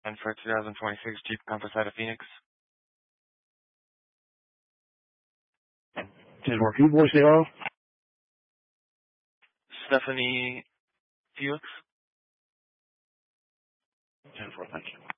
And for 2026 Jeep Compass out of Phoenix. Just repeat voice they are. Stephanie Felix. 10-4, thank you.